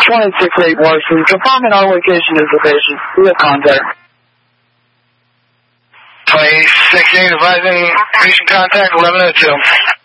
268 Washington. Confirming our location is sufficient. We have contact. 26 advising patient contact 1102.